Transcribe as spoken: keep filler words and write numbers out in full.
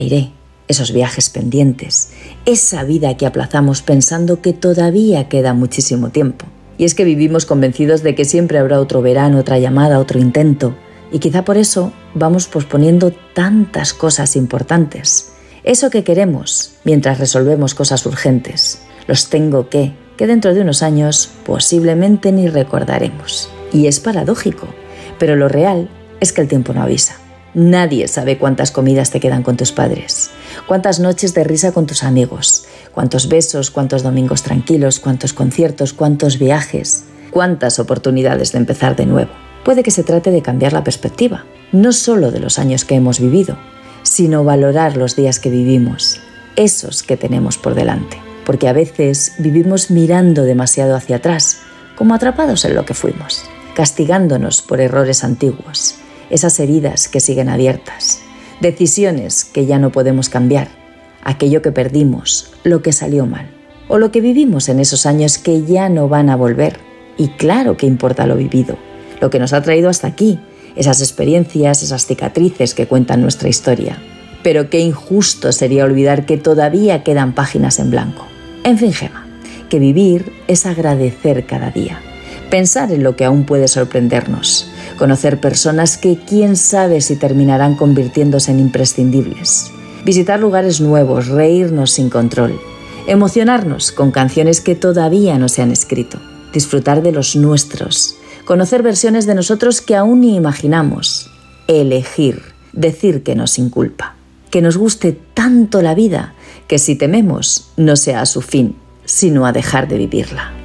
Iré, esos viajes pendientes, esa vida que aplazamos pensando que todavía queda muchísimo tiempo. Y es que vivimos convencidos de que siempre habrá otro verano, otra llamada, otro intento. Y quizá por eso vamos posponiendo tantas cosas importantes. Eso que queremos mientras resolvemos cosas urgentes. Los tengo que, que dentro de unos años posiblemente ni recordaremos. Y es paradójico, pero lo real es que el tiempo no avisa. Nadie sabe cuántas comidas te quedan con tus padres, cuántas noches de risa con tus amigos, cuántos besos, cuántos domingos tranquilos, cuántos conciertos, cuántos viajes, cuántas oportunidades de empezar de nuevo. Puede que se trate de cambiar la perspectiva, no solo de los años que hemos vivido, sino valorar los días que vivimos, esos que tenemos por delante. Porque a veces vivimos mirando demasiado hacia atrás, como atrapados en lo que fuimos, castigándonos por errores antiguos, esas heridas que siguen abiertas, decisiones que ya no podemos cambiar, aquello que perdimos, lo que salió mal, o lo que vivimos en esos años que ya no van a volver. Y claro que importa lo vivido, lo que nos ha traído hasta aquí, esas experiencias, esas cicatrices que cuentan nuestra historia. Pero qué injusto sería olvidar que todavía quedan páginas en blanco. En fin, Gemma, que vivir es agradecer cada día, pensar en lo que aún puede sorprendernos, conocer personas que quién sabe si terminarán convirtiéndose en imprescindibles, visitar lugares nuevos, reírnos sin control, emocionarnos con canciones que todavía no se han escrito, disfrutar de los nuestros, conocer versiones de nosotros que aún ni imaginamos, elegir, decir que no sin culpa, que nos guste tanto la vida que si tememos no sea a su fin, sino a dejar de vivirla.